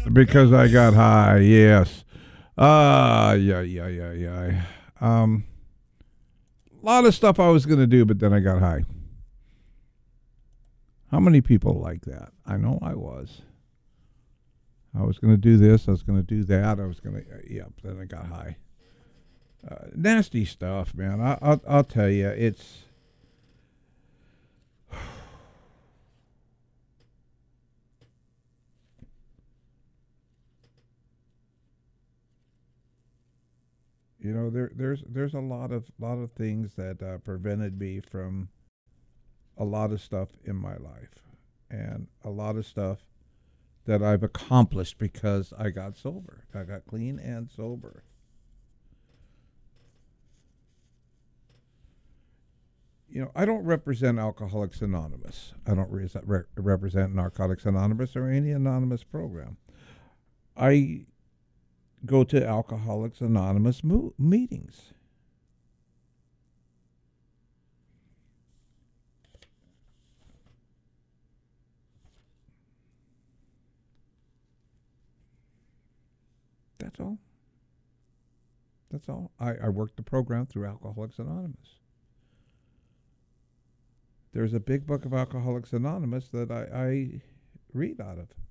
because I got high. Yes. Yeah. A lot of stuff I was going to do, but then I got high. How many people like that? I know I was. I was going to do this. I was going to do that. I was going to, then I got high. Nasty stuff, man. I'll tell you, it's. You know, there's a lot of things that prevented me from a lot of stuff in my life, and a lot of stuff that I've accomplished because I got sober. I got clean and sober. You know, I don't represent Alcoholics Anonymous. I don't represent Narcotics Anonymous or any anonymous program. I go to Alcoholics Anonymous meetings. That's all. That's all. I worked the program through Alcoholics Anonymous. There's a big book of Alcoholics Anonymous that I read out of.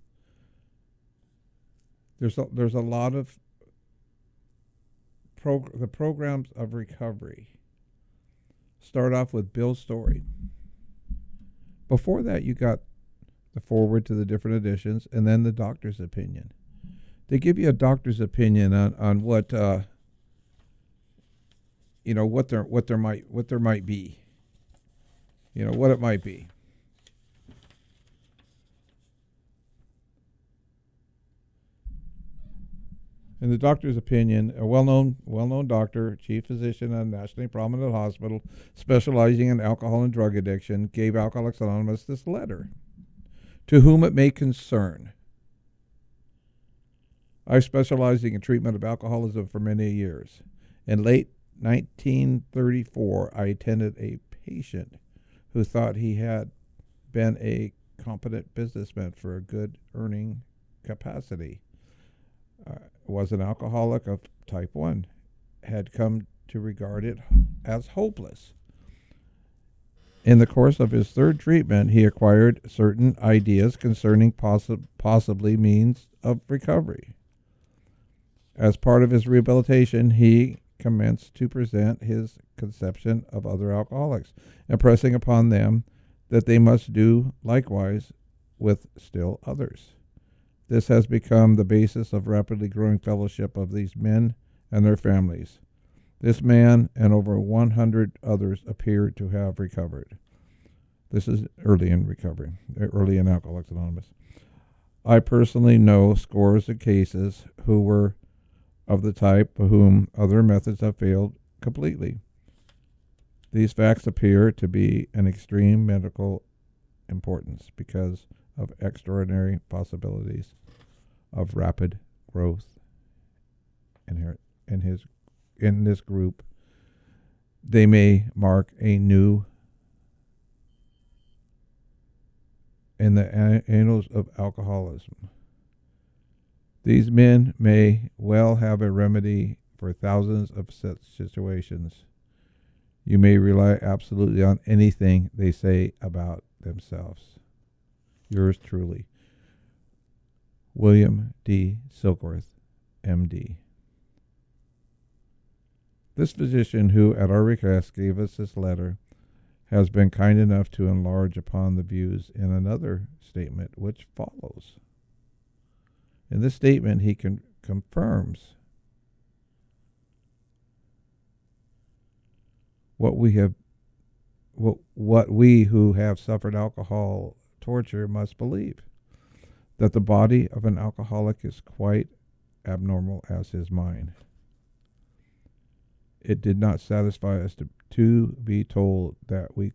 There's a lot of the programs of recovery start off with Bill's story. Before that, you got the foreword to the different editions, and then the doctor's opinion. They give you a doctor's opinion on what what there might be. You know what it might be. In the doctor's opinion, a well-known doctor, chief physician at a nationally prominent hospital specializing in alcohol and drug addiction, gave Alcoholics Anonymous this letter. To whom it may concern. I specializing in treatment of alcoholism for many years. In late 1934, I attended a patient who thought he had been a competent businessman for a good earning capacity. Was an alcoholic of type 1, had come to regard it as hopeless. In the course of his third treatment, he acquired certain ideas concerning possibly means of recovery. As part of his rehabilitation, he commenced to present his conception of other alcoholics, impressing upon them that they must do likewise with still others. This has become the basis of rapidly growing fellowship of these men and their families. This man and over 100 others appear to have recovered. This is early in recovery, early in Alcoholics Anonymous. I personally know scores of cases who were of the type for whom other methods have failed completely. These facts appear to be an extreme medical importance because of extraordinary possibilities of rapid growth in this group. They may mark a new in the annals of alcoholism. These men may well have a remedy for thousands of such situations. You may rely absolutely on anything they say about themselves. Yours truly, William D. Silkworth, M.D. This physician who, at our request, gave us this letter, has been kind enough to enlarge upon the views in another statement which follows. In this statement, he confirms what we who have suffered alcohol torture must believe, that the body of an alcoholic is quite abnormal as his mind. It did not satisfy us to be told that we